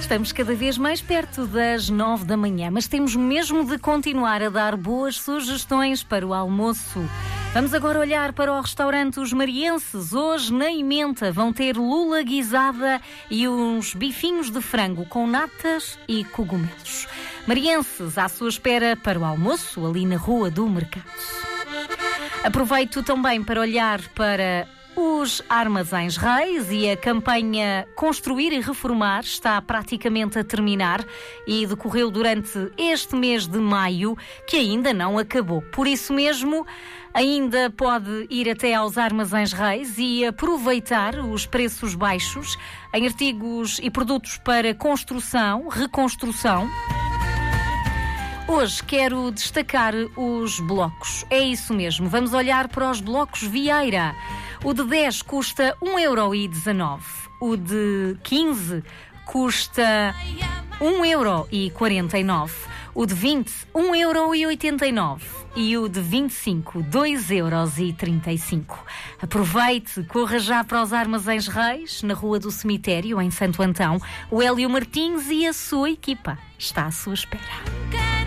Estamos cada vez mais perto das 9 da manhã, mas temos mesmo de continuar a dar boas sugestões para o almoço. Vamos agora olhar para o restaurante Os Marienses. Hoje, na emenda, vão ter lula guisada e uns bifinhos de frango com natas e cogumelos. Marienses, à sua espera para o almoço, ali na Rua do Mercado. Aproveito também para olhar para os Armazéns Reis e a campanha Construir e Reformar está praticamente a terminar e decorreu durante este mês de maio, que ainda não acabou. Por isso mesmo, ainda pode ir até aos Armazéns Reis e aproveitar os preços baixos em artigos e produtos para construção, reconstrução. Hoje quero destacar os blocos. É isso mesmo, vamos olhar para os blocos Vieira. O de 10 custa 1,19€. O de 15 custa 1,49€. O de 20, 1,89€. E o de 25, 2,35€. Aproveite, corra já para os Armazéns Reis, na Rua do Cemitério, em Santo Antão. O Hélio Martins e a sua equipa está à sua espera.